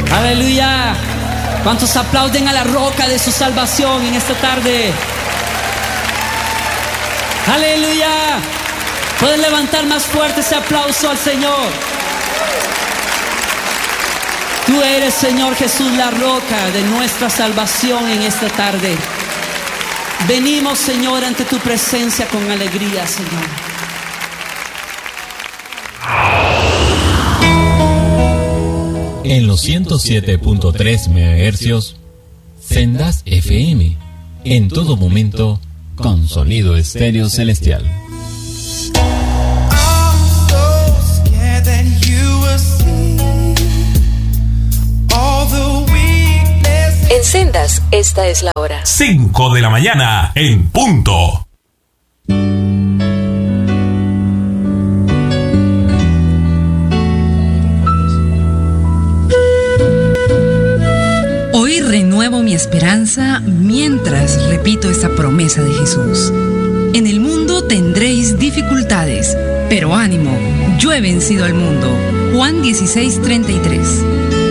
Aleluya. ¿Cuántos aplauden a la roca de su salvación en esta tarde? Aleluya. Pueden levantar más fuerte ese aplauso al Señor. Tú eres, Señor Jesús, la roca de nuestra salvación en esta tarde. Venimos, Señor, ante tu presencia con alegría, Señor. En los 107.3 MHz, Sendas FM. En todo momento, con sonido estéreo celestial. En Sendas, esta es la hora. 5 de la mañana, en punto. Hoy renuevo mi esperanza mientras repito esta promesa de Jesús. En el mundo tendréis dificultades, pero ánimo, yo he vencido al mundo. Juan 16:33.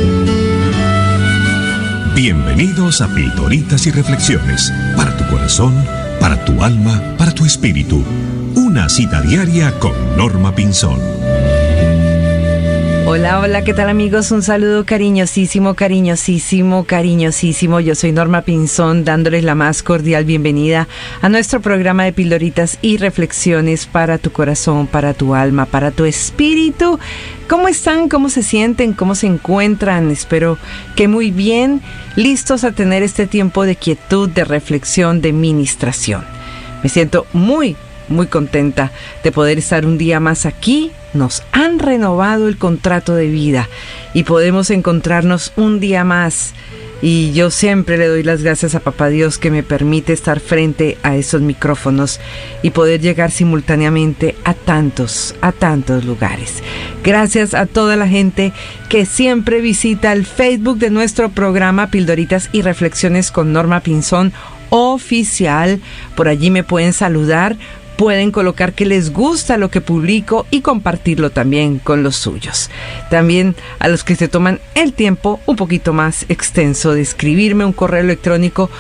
Bienvenidos a Pildoritas y Reflexiones, para tu corazón, para tu alma, para tu espíritu. Una cita diaria con Norma Pinzón. Hola, hola, ¿qué tal amigos? Un saludo cariñosísimo, cariñosísimo, cariñosísimo. Yo soy Norma Pinzón, dándoles la más cordial bienvenida a nuestro programa de Pildoritas y Reflexiones para tu corazón, para tu alma, para tu espíritu. ¿Cómo están? ¿Cómo se sienten? ¿Cómo se encuentran? Espero que muy bien, listos a tener este tiempo de quietud, de reflexión, de ministración. Me siento muy contenta de poder estar un día más aquí. Nos han renovado el contrato de vida y podemos encontrarnos un día más. Y yo siempre le doy las gracias a Papá Dios que me permite estar frente a esos micrófonos y poder llegar simultáneamente a tantos lugares. Gracias a toda la gente que siempre visita el Facebook de nuestro programa Pildoritas y Reflexiones con Norma Pinzón Oficial. Por allí me pueden saludar. Pueden colocar que les gusta lo que publico y compartirlo también con los suyos. También a los que se toman el tiempo un poquito más extenso de escribirme un correo electrónico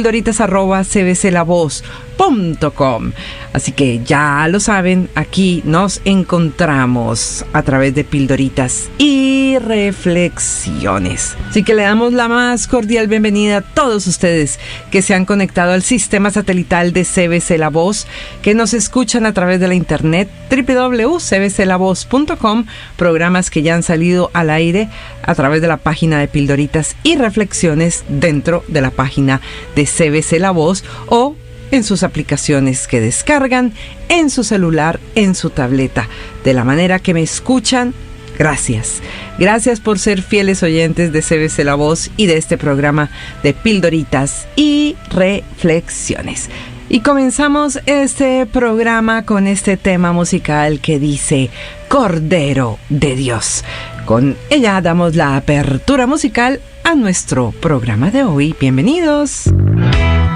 pildoritas@cbclavoz.com. Así que ya lo saben, aquí nos encontramos a través de Pildoritas y Reflexiones. Así que le damos la más cordial bienvenida a todos ustedes que se han conectado al sistema satelital de CBC La Voz, que nos escuchan a través de la internet www.cbclavoz.com, programas que ya han salido al aire a través de la página de Pildoritas y Reflexiones dentro de la página de CBC La Voz o en sus aplicaciones que descargan en su celular, en su tableta. De la manera que me escuchan, gracias. Gracias por ser fieles oyentes de CBC La Voz y de este programa de Pildoritas y Reflexiones. Y comenzamos este programa con este tema musical que dice Cordero de Dios. Con ella damos la apertura musical a nuestro programa de hoy. Bienvenidos.